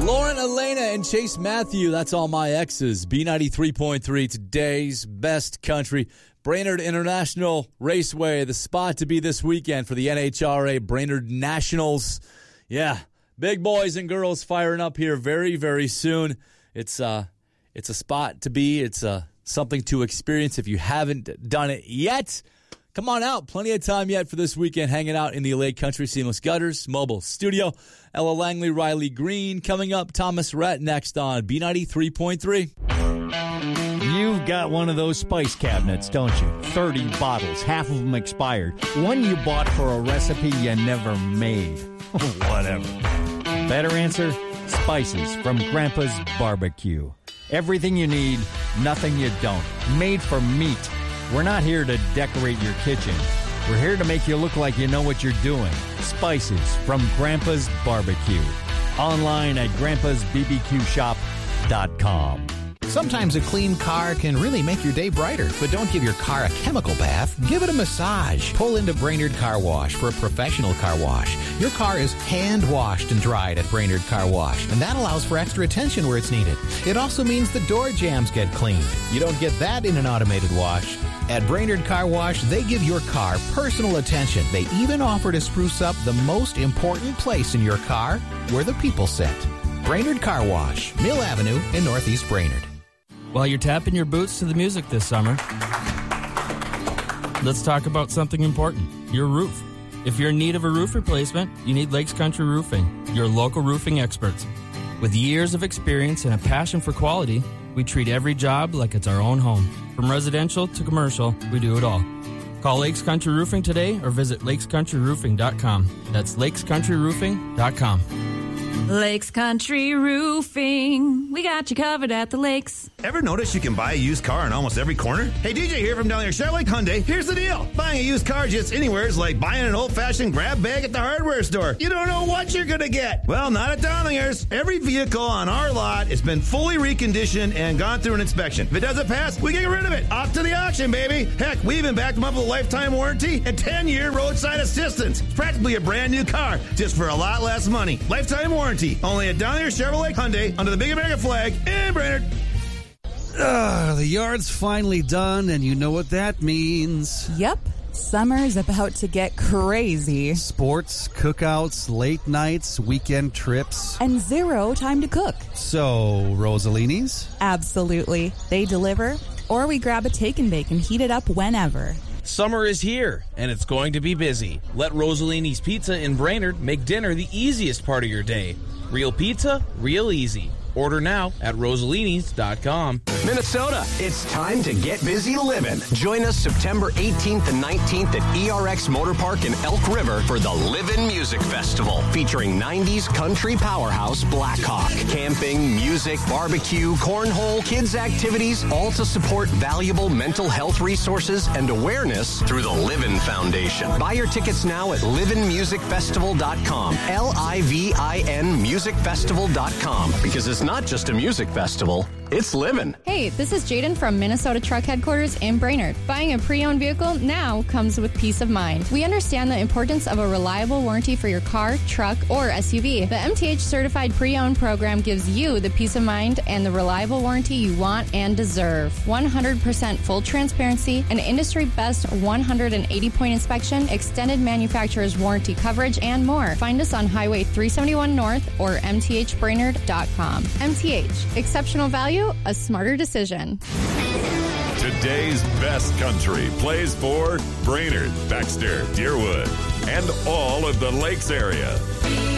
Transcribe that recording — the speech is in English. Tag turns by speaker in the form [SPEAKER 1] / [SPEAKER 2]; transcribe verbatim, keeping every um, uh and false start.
[SPEAKER 1] Lauren, Elena, and Chase Matthew. That's all my exes. B ninety-three point three, today's best country. Brainerd International Raceway, the spot to be this weekend for the N H R A Brainerd Nationals. Yeah, big boys and girls firing up here very, very soon. It's uh, it's a spot to be. It's uh, something to experience if you haven't done it yet. Come on out. Plenty of time yet for this weekend. Hanging out in the Lake Country Seamless Gutters Mobile Studio. Ella Langley, Riley Green. Coming up, Thomas Rhett next on B ninety-three point three.
[SPEAKER 2] You've got one of those spice cabinets, don't you? thirty bottles, half of them expired. One you bought for a recipe you never made. Whatever. Better answer? Spices from Grandpa's Barbecue. Everything you need, nothing you don't. Made for meat. We're not here to decorate your kitchen. We're here to make you look like you know what you're doing. Spices from Grandpa's Barbecue. Online at grandpas b b q shop dot com.
[SPEAKER 3] Sometimes a clean car can really make your day brighter, but don't give your car a chemical bath. Give it a massage. Pull into Brainerd Car Wash for a professional car wash. Your car is hand-washed and dried at Brainerd Car Wash, and that allows for extra attention where it's needed. It also means the door jambs get cleaned. You don't get that in an automated wash. At Brainerd Car Wash, they give your car personal attention. They even offer to spruce up the most important place in your car, where the people sit. Brainerd Car Wash, Mill Avenue in Northeast Brainerd.
[SPEAKER 4] While you're tapping your boots to the music this summer, let's talk about something important, your roof. If you're in need of a roof replacement, you need Lakes Country Roofing, your local roofing experts. With years of experience and a passion for quality, we treat every job like it's our own home. From residential to commercial, we do it all. Call Lakes Country Roofing today or visit lakes country roofing dot com. That's lakes country roofing dot com.
[SPEAKER 5] Lakes Country Roofing. We got you covered at the lakes.
[SPEAKER 6] Ever notice you can buy a used car in almost every corner? Hey, D J here from down there, Chevrolet Hyundai. Here's the deal. Buying a used car just anywhere is like buying an old-fashioned grab bag at the hardware store. You don't know what you're going to get. Well, not at Downingers. Every vehicle on our lot has been fully reconditioned and gone through an inspection. If it doesn't pass, we get rid of it. Off to the auction, baby. Heck, we even backed them up with a lifetime warranty and ten-year roadside assistance. It's practically a brand new car, just for a lot less money. Lifetime warranty. Only at Down Here Chevrolet Hyundai under the Big American flag in Brainerd.
[SPEAKER 7] Uh, the yard's finally done, and you know what that means.
[SPEAKER 8] Yep. Summer's about to get crazy.
[SPEAKER 7] Sports, cookouts, late nights, weekend trips.
[SPEAKER 8] And zero time to cook.
[SPEAKER 7] So, Rosalini's?
[SPEAKER 8] Absolutely. They deliver, or we grab a take and bake and heat it up whenever.
[SPEAKER 9] Summer is here, and it's going to be busy. Let Rosalini's Pizza in Brainerd make dinner the easiest part of your day. Real pizza, real easy. Order now at rosalinis dot com.
[SPEAKER 10] Minnesota, it's time to get busy living. Join us September eighteenth and nineteenth at E R X Motor Park in Elk River for the Livin' Music Festival, featuring nineties country powerhouse Blackhawk. Camping, music, barbecue, cornhole, kids' activities, all to support valuable mental health resources and awareness through the Livin' Foundation. Buy your tickets now at livin music festival dot com. L I V I N music festival dot com, because it's not just a music festival, it's living.
[SPEAKER 11] Hey, this is Jaden from Minnesota Truck Headquarters in Brainerd. Buying a pre-owned vehicle now comes with peace of mind. We understand the importance of a reliable warranty for your car, truck, or S U V. The M T H Certified Pre-Owned program gives you the peace of mind and the reliable warranty you want and deserve. one hundred percent full transparency, an industry-best one hundred eighty point inspection, extended manufacturer's warranty coverage, and more. Find us on Highway three seventy-one North or m t h brainerd dot com. M T H, exceptional value, a smarter decision.
[SPEAKER 12] Today's best country plays for Brainerd, Baxter, Deerwood, and all of the Lakes area.